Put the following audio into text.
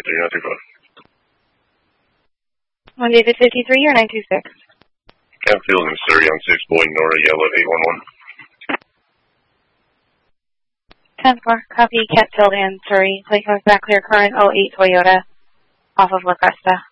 1 David 53 or 926? Campfield in Surrey on 6 Boyd Nora Yellow 811. 10-4, copy, Catfield and Surrey. Plate comes back clear current 08 Toyota off of La Cresta.